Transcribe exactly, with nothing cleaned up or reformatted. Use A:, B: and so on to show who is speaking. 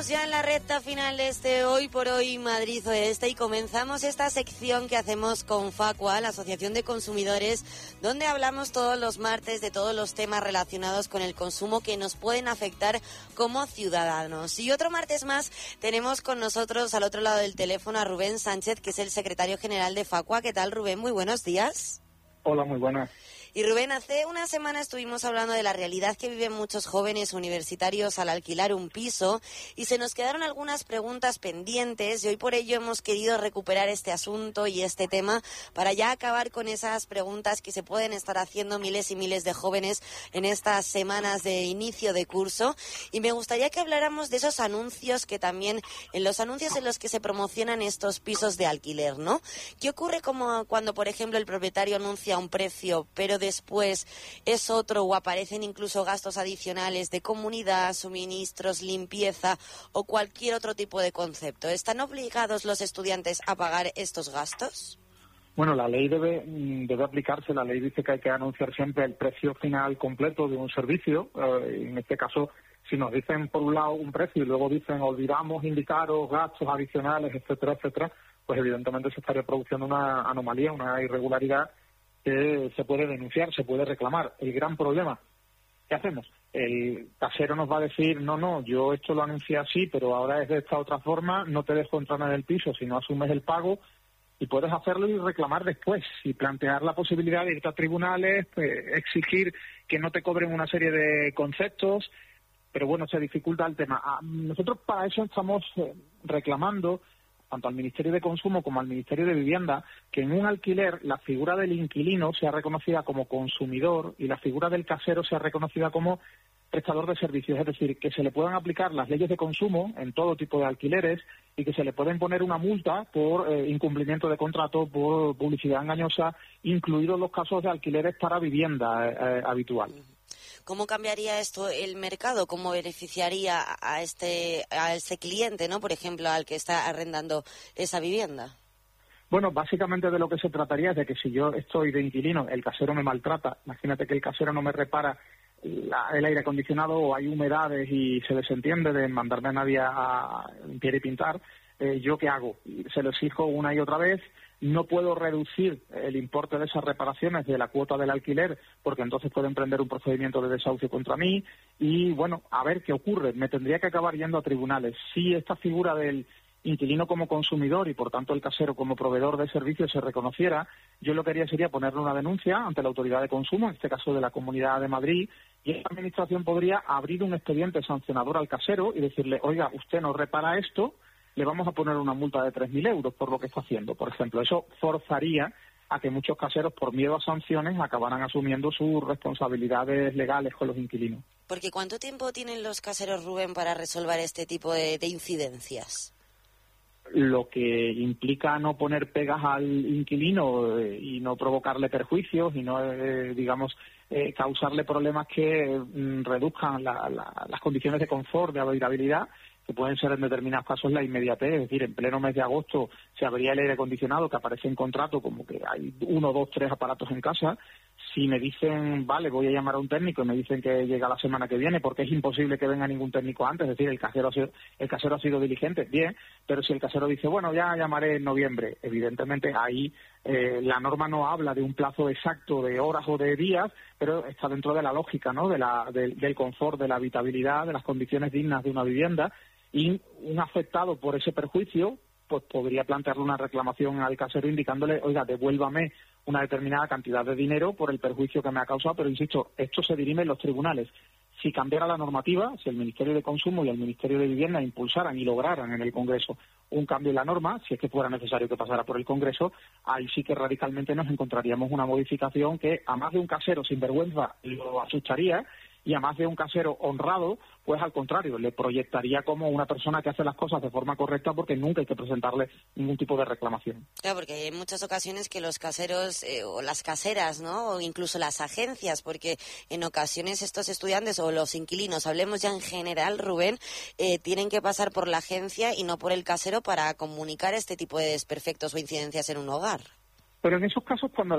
A: Estamos ya en la recta final de este Hoy por Hoy Madrid Oeste y comenzamos esta sección que hacemos con Facua, la Asociación de Consumidores, donde hablamos todos los martes de todos los temas relacionados con el consumo que nos pueden afectar como ciudadanos. Y otro martes más tenemos con nosotros al otro lado del teléfono a Rubén Sánchez, que es el secretario general de Facua. ¿Qué tal, Rubén? Muy buenos días.
B: Hola, muy buenas.
A: Y Rubén, hace una semana estuvimos hablando de la realidad que viven muchos jóvenes universitarios al alquilar un piso y se nos quedaron algunas preguntas pendientes y hoy por ello hemos querido recuperar este asunto y este tema para ya acabar con esas preguntas que se pueden estar haciendo miles y miles de jóvenes en estas semanas de inicio de curso. Y me gustaría que habláramos de esos anuncios que también, en los anuncios en los que se promocionan estos pisos de alquiler, ¿no? ¿Qué ocurre como cuando, por ejemplo, el propietario anuncia un precio, pero de después es otro o aparecen incluso gastos adicionales de comunidad, suministros, limpieza o cualquier otro tipo de concepto? ¿Están obligados los estudiantes a pagar estos gastos?
B: Bueno, la ley debe, debe aplicarse. La ley dice que hay que anunciar siempre el precio final completo de un servicio. Eh, en este caso, si nos dicen por un lado un precio y luego dicen olvidamos indicaros gastos adicionales, etcétera, etcétera, pues evidentemente se estaría produciendo una anomalía, una irregularidad que se puede denunciar, se puede reclamar. El gran problema, ¿qué hacemos? El casero nos va a decir, no, no, yo esto lo anuncié así, pero ahora es de esta otra forma, no te dejo entrar en el piso si no asumes el pago, y puedes hacerlo y reclamar después, y plantear la posibilidad de irte a tribunales, pues, exigir que no te cobren una serie de conceptos, pero bueno, se dificulta el tema. Nosotros para eso estamos reclamando tanto al Ministerio de Consumo como al Ministerio de Vivienda, que en un alquiler la figura del inquilino sea reconocida como consumidor y la figura del casero sea reconocida como prestador de servicios, es decir, que se le puedan aplicar las leyes de consumo en todo tipo de alquileres y que se le pueda imponer una multa por eh, incumplimiento de contrato, por publicidad engañosa, incluidos los casos de alquileres para vivienda eh, habitual.
A: ¿Cómo cambiaría esto el mercado? ¿Cómo beneficiaría a este a ese cliente, no, por ejemplo, al que está arrendando esa vivienda?
B: Bueno, básicamente de lo que se trataría es de que si yo estoy de inquilino, el casero me maltrata, imagínate que el casero no me repara la, el aire acondicionado o hay humedades y se desentiende de mandarme a nadie a limpiar y pintar, eh, ¿yo qué hago? Se lo exijo una y otra vez. No puedo reducir el importe de esas reparaciones de la cuota del alquiler porque entonces puede emprender un procedimiento de desahucio contra mí y, bueno, a ver qué ocurre. Me tendría que acabar yendo a tribunales. Si esta figura del inquilino como consumidor y, por tanto, el casero como proveedor de servicios se reconociera, yo lo que haría sería ponerle una denuncia ante la Autoridad de Consumo, en este caso de la Comunidad de Madrid, y esta administración podría abrir un expediente sancionador al casero y decirle, oiga, usted no repara esto, le vamos a poner una multa de tres mil euros por lo que está haciendo, por ejemplo. Eso forzaría a que muchos caseros, por miedo a sanciones, acabaran asumiendo sus responsabilidades legales con los inquilinos.
A: Porque ¿cuánto tiempo tienen los caseros, Rubén, para resolver este tipo de, de incidencias?
B: Lo que implica no poner pegas al inquilino eh, y no provocarle perjuicios y no, eh, digamos, eh, causarle problemas que mm, reduzcan la, la, las condiciones de confort, de habitabilidad, que pueden ser en determinados casos la inmediatez, es decir, en pleno mes de agosto se abría el aire acondicionado que aparece en contrato como que hay uno, dos, tres aparatos en casa. Si me dicen, vale, voy a llamar a un técnico y me dicen que llega la semana que viene porque es imposible que venga ningún técnico antes, es decir, el casero ha sido, el casero ha sido diligente, bien, pero si el casero dice, bueno, ya llamaré en noviembre, evidentemente ahí eh, la norma no habla de un plazo exacto de horas o de días, pero está dentro de la lógica, ¿no?, de la, de, del confort, de la habitabilidad, de las condiciones dignas de una vivienda. Y un afectado por ese perjuicio pues podría plantearle una reclamación al casero indicándole, oiga, devuélvame una determinada cantidad de dinero por el perjuicio que me ha causado, pero insisto, esto se dirime en los tribunales. Si cambiara la normativa, si el Ministerio de Consumo y el Ministerio de Vivienda impulsaran y lograran en el Congreso un cambio en la norma, si es que fuera necesario que pasara por el Congreso, ahí sí que radicalmente nos encontraríamos una modificación que a más de un casero sinvergüenza lo asustaría y a más de un casero honrado, pues al contrario, le proyectaría como una persona que hace las cosas de forma correcta porque nunca hay que presentarle ningún tipo de reclamación.
A: Claro, porque hay muchas ocasiones que los caseros eh, o las caseras, ¿no?, o incluso las agencias, porque en ocasiones estos estudiantes o los inquilinos, hablemos ya en general, Rubén, eh, tienen que pasar por la agencia y no por el casero para comunicar este tipo de desperfectos o incidencias en un hogar.
B: Pero en esos casos, cuando